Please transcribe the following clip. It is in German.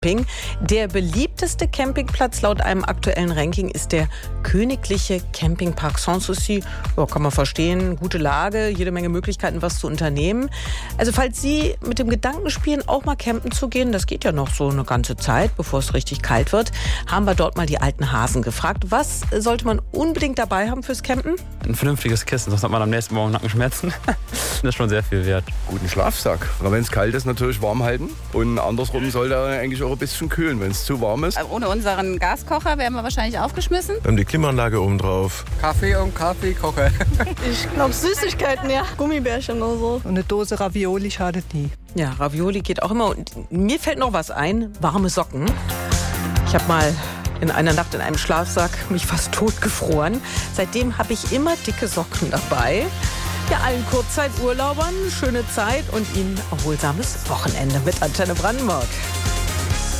Der beliebteste Campingplatz laut einem aktuellen Ranking ist der Königliche Campingpark Sanssouci. Ja, kann man verstehen, gute Lage, jede Menge Möglichkeiten, was zu unternehmen. Also falls Sie mit dem Gedanken spielen, auch mal campen zu gehen, das geht ja noch so eine ganze Zeit, bevor es richtig kalt wird, haben wir dort mal die alten Hasen gefragt. Was sollte man unbedingt dabei haben fürs Campen? Ein vernünftiges Kissen, sonst hat man am nächsten Morgen Nackenschmerzen. Das ist schon sehr viel wert. Guten Schlafsack. Wenn es kalt ist, natürlich warm halten. Und andersrum soll er eigentlich auch ein bisschen kühlen, wenn es zu warm ist. Ohne unseren Gaskocher wären wir wahrscheinlich aufgeschmissen. Wir haben die Klimaanlage oben drauf. Kaffee und Kaffeekocher. Ich glaube Süßigkeiten, ja. Gummibärchen oder so. Und eine Dose Ravioli schadet nie. Ja, Ravioli geht auch immer. Und mir fällt noch was ein, warme Socken. Ich habe mal in einer Nacht in einem Schlafsack mich fast totgefroren. Seitdem habe ich immer dicke Socken dabei. Ja, allen Kurzzeiturlaubern schöne Zeit und Ihnen erholsames Wochenende mit Antenne Brandenburg.